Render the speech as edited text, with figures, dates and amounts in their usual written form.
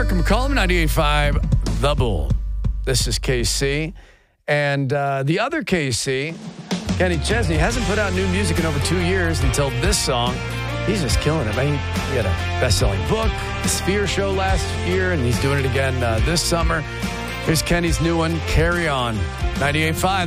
Mark McCollum, 98.5 The Bull. This is KC. And the other KC, Kenny Chesney, hasn't put out new music in over 2 years until this song. He's just killing it. I mean, he had a best-selling book, the Sphere Show last year, and he's doing it again this summer. Here's Kenny's new one, Carry On, 98.5.